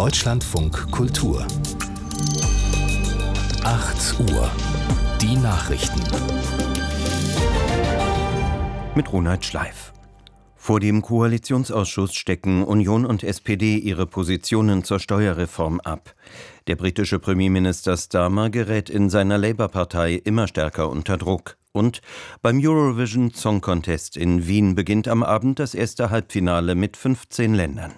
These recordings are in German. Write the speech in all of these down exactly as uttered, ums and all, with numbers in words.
Deutschlandfunk Kultur. acht Uhr. Die Nachrichten. Mit Ronald Schleif. Vor dem Koalitionsausschuss stecken Union und S P D ihre Positionen zur Steuerreform ab. Der britische Premierminister Starmer gerät in seiner Labour-Partei immer stärker unter Druck. Und beim Eurovision Song Contest in Wien beginnt am Abend das erste Halbfinale mit fünfzehn Ländern.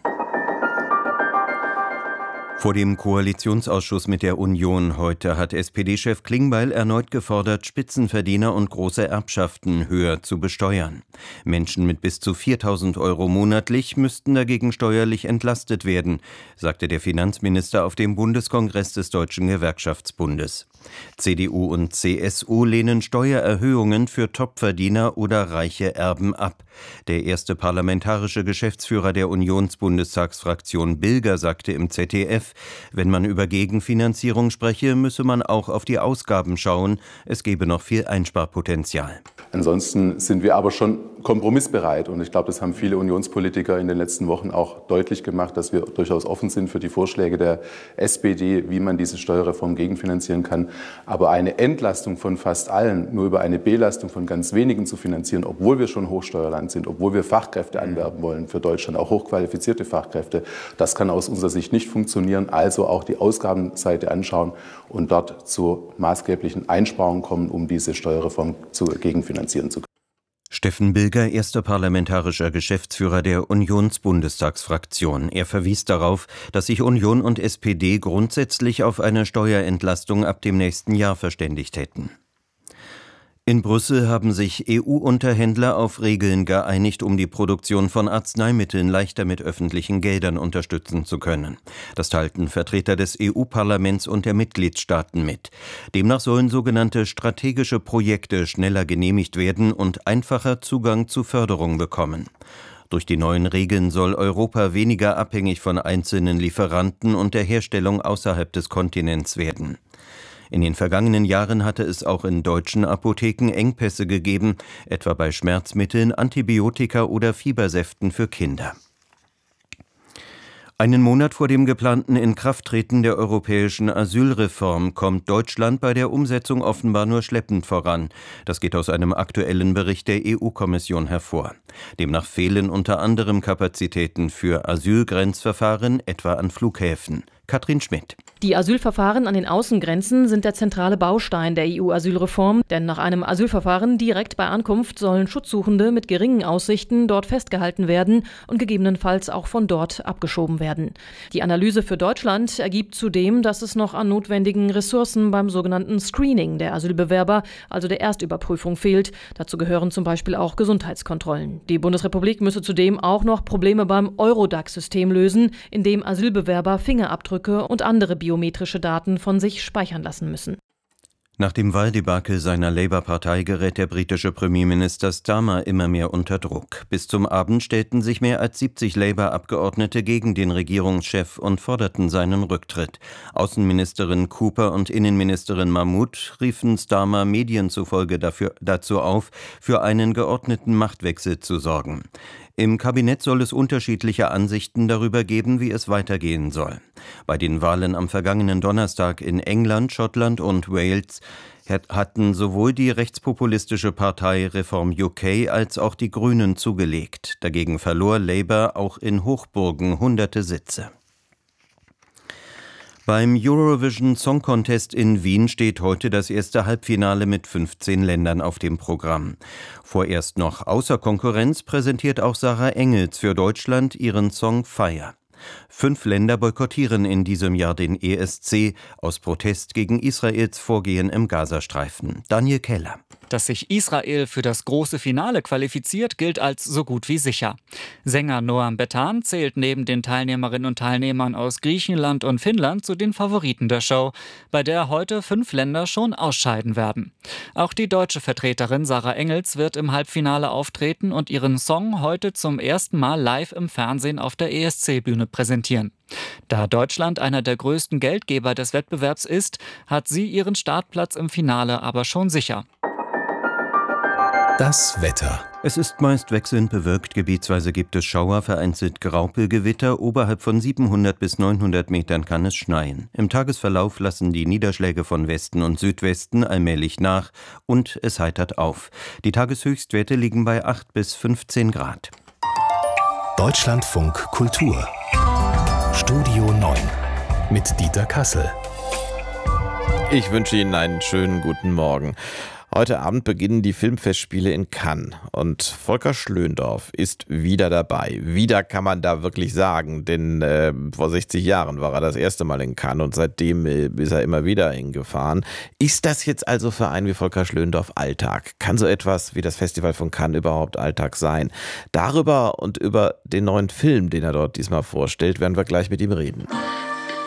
Vor dem Koalitionsausschuss mit der Union heute hat S P D-Chef Klingbeil erneut gefordert, Spitzenverdiener und große Erbschaften höher zu besteuern. Menschen mit bis zu viertausend Euro monatlich müssten dagegen steuerlich entlastet werden, sagte der Finanzminister auf dem Bundeskongress des Deutschen Gewerkschaftsbundes. C D U und C S U lehnen Steuererhöhungen für Topverdiener oder reiche Erben ab. Der erste parlamentarische Geschäftsführer der Unionsbundestagsfraktion Bilger sagte im Z D F, wenn man über Gegenfinanzierung spreche, müsse man auch auf die Ausgaben schauen. Es gebe noch viel Einsparpotenzial. Ansonsten sind wir aber schon kompromissbereit. Und ich glaube, das haben viele Unionspolitiker in den letzten Wochen auch deutlich gemacht, dass wir durchaus offen sind für die Vorschläge der S P D, wie man diese Steuerreform gegenfinanzieren kann. Aber eine Entlastung von fast allen nur über eine Belastung von ganz wenigen zu finanzieren, obwohl wir schon Hochsteuerland sind, obwohl wir Fachkräfte anwerben wollen für Deutschland, auch hochqualifizierte Fachkräfte, das kann aus unserer Sicht nicht funktionieren. Also auch die Ausgabenseite anschauen und dort zu maßgeblichen Einsparungen kommen, um diese Steuerreform zu gegenfinanzieren zu können. Steffen Bilger, erster parlamentarischer Geschäftsführer der Unionsbundestagsfraktion. Er verwies darauf, dass sich Union und S P D grundsätzlich auf eine Steuerentlastung ab dem nächsten Jahr verständigt hätten. In Brüssel haben sich E U-Unterhändler auf Regeln geeinigt, um die Produktion von Arzneimitteln leichter mit öffentlichen Geldern unterstützen zu können. Das teilten Vertreter des E U-Parlaments und der Mitgliedstaaten mit. Demnach sollen sogenannte strategische Projekte schneller genehmigt werden und einfacher Zugang zu Förderung bekommen. Durch die neuen Regeln soll Europa weniger abhängig von einzelnen Lieferanten und der Herstellung außerhalb des Kontinents werden. In den vergangenen Jahren hatte es auch in deutschen Apotheken Engpässe gegeben, etwa bei Schmerzmitteln, Antibiotika oder Fiebersäften für Kinder. Einen Monat vor dem geplanten Inkrafttreten der europäischen Asylreform kommt Deutschland bei der Umsetzung offenbar nur schleppend voran. Das geht aus einem aktuellen Bericht der E U-Kommission hervor. Demnach fehlen unter anderem Kapazitäten für Asylgrenzverfahren, etwa an Flughäfen. Katrin Schmidt. Die Asylverfahren an den Außengrenzen sind der zentrale Baustein der E U-Asylreform, denn nach einem Asylverfahren direkt bei Ankunft sollen Schutzsuchende mit geringen Aussichten dort festgehalten werden und gegebenenfalls auch von dort abgeschoben werden. Die Analyse für Deutschland ergibt zudem, dass es noch an notwendigen Ressourcen beim sogenannten Screening der Asylbewerber, also der Erstüberprüfung, fehlt. Dazu gehören zum Beispiel auch Gesundheitskontrollen. Die Bundesrepublik müsse zudem auch noch Probleme beim Eurodac-System lösen, in dem Asylbewerber Fingerabdrücke und andere biometrische Daten von sich speichern lassen müssen. Nach dem Wahldebakel seiner Labour-Partei gerät der britische Premierminister Starmer immer mehr unter Druck. Bis zum Abend stellten sich mehr als siebzig Labour-Abgeordnete gegen den Regierungschef und forderten seinen Rücktritt. Außenministerin Cooper und Innenministerin Mahmood riefen Starmer Medien zufolge dafür, dazu auf, für einen geordneten Machtwechsel zu sorgen. Im Kabinett soll es unterschiedliche Ansichten darüber geben, wie es weitergehen soll. Bei den Wahlen am vergangenen Donnerstag in England, Schottland und Wales hatten sowohl die rechtspopulistische Partei Reform U K als auch die Grünen zugelegt. Dagegen verlor Labour auch in Hochburgen hunderte Sitze. Beim Eurovision Song Contest in Wien steht heute das erste Halbfinale mit fünfzehn Ländern auf dem Programm. Vorerst noch außer Konkurrenz präsentiert auch Sarah Engels für Deutschland ihren Song Fire. Fünf Länder boykottieren in diesem Jahr den E S C aus Protest gegen Israels Vorgehen im Gazastreifen. Daniel Keller. Dass sich Israel für das große Finale qualifiziert, gilt als so gut wie sicher. Sänger Noam Betan zählt neben den Teilnehmerinnen und Teilnehmern aus Griechenland und Finnland zu den Favoriten der Show, bei der heute fünf Länder schon ausscheiden werden. Auch die deutsche Vertreterin Sarah Engels wird im Halbfinale auftreten und ihren Song heute zum ersten Mal live im Fernsehen auf der E S C-Bühne präsentieren. Da Deutschland einer der größten Geldgeber des Wettbewerbs ist, hat sie ihren Startplatz im Finale aber schon sicher. Das Wetter. Es ist meist wechselnd bewölkt, gebietsweise gibt es Schauer, vereinzelt Graupelgewitter, oberhalb von siebenhundert bis neunhundert Metern kann es schneien. Im Tagesverlauf lassen die Niederschläge von Westen und Südwesten allmählich nach und es heitert auf. Die Tageshöchstwerte liegen bei acht bis fünfzehn Grad. Deutschlandfunk Kultur. Studio neun mit Dieter Kassel. Ich wünsche Ihnen einen schönen guten Morgen. Heute Abend beginnen die Filmfestspiele in Cannes und Volker Schlöndorff ist wieder dabei. Wieder kann man da wirklich sagen, denn äh, vor sechzig Jahren war er das erste Mal in Cannes und seitdem äh, ist er immer wieder hingefahren. Ist das jetzt also für einen wie Volker Schlöndorff Alltag? Kann so etwas wie das Festival von Cannes überhaupt Alltag sein? Darüber und über den neuen Film, den er dort diesmal vorstellt, werden wir gleich mit ihm reden.